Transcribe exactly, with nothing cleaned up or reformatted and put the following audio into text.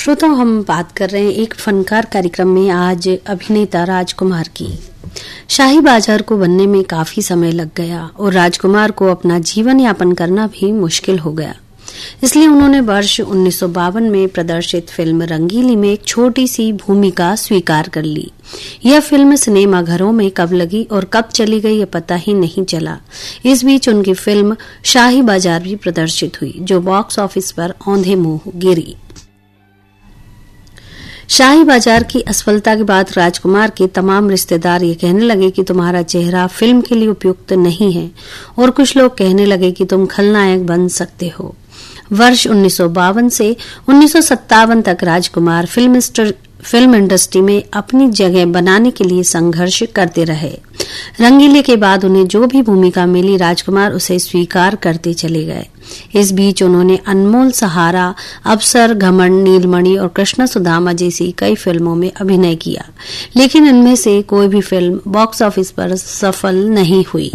श्रोता, हम बात कर रहे हैं एक फनकार कार्यक्रम में आज अभिनेता राजकुमार की। शाही बाजार को बनने में काफी समय लग गया और राजकुमार को अपना जीवन यापन करना भी मुश्किल हो गया। इसलिए उन्होंने वर्ष उन्नीस सौ बावन में प्रदर्शित फिल्म रंगीली में एक छोटी सी भूमिका स्वीकार कर ली। यह फिल्म सिनेमा घरों में कब लगी और कब चली गई ये पता ही नहीं चला। इस बीच उनकी फिल्म शाही बाजार भी प्रदर्शित हुई, जो बॉक्स ऑफिस पर औंधे मुंह गिरी। शाही बाजार की असफलता के बाद राजकुमार के तमाम रिश्तेदार ये कहने लगे कि तुम्हारा चेहरा फिल्म के लिए उपयुक्त नहीं है और कुछ लोग कहने लगे कि तुम खलनायक बन सकते हो। वर्ष उन्नीस सौ बावन से उन्नीस सौ सत्तावन तक राजकुमार फिल्म फिल्म इंडस्ट्री में अपनी जगह बनाने के लिए संघर्ष करते रहे। रंगीले के बाद उन्हें जो भी भूमिका मिली, राजकुमार उसे स्वीकार करते चले गए। इस बीच उन्होंने अनमोल सहारा, अवसर, घमंड, नीलमणि और कृष्ण सुदामा जैसी कई फिल्मों में अभिनय किया, लेकिन इनमें से कोई भी फिल्म बॉक्स ऑफिस पर सफल नहीं हुई।